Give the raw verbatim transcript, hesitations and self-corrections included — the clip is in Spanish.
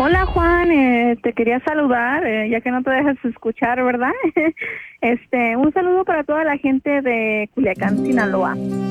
Hola Juan, eh, te quería saludar, eh, ya que no te dejas escuchar, ¿verdad? Este, un saludo para toda la gente de Culiacán, Sinaloa.